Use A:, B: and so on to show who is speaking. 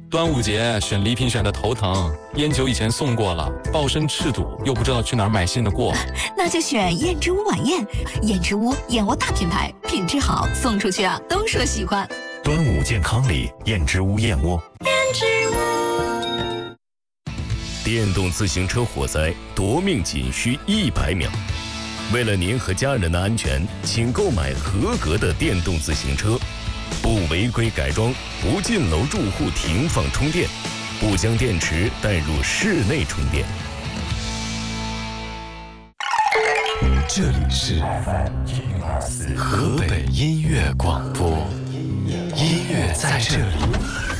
A: 端午节选礼品选的头疼，烟酒以前送过了，抱身赤赌，又不知道去哪儿买新的过。
B: 那就选燕之屋晚宴，燕之屋燕窝大品牌，品质好，送出去啊都说喜欢。
C: 端午健康礼，燕之屋燕窝。
B: 燕之屋。
D: 电动自行车火灾夺命仅需100秒。为了您和家人的安全，请购买合格的电动自行车，不违规改装，不进楼住户停放充电，不将电池带入室内充电。
E: 这里是河北音乐广播，音乐在这里。